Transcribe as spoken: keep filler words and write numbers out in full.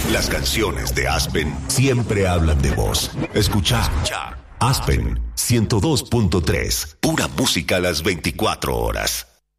Las canciones de Aspen siempre hablan de vos. Escuchá. Aspen ciento dos punto tres. Pura música a las veinticuatro horas.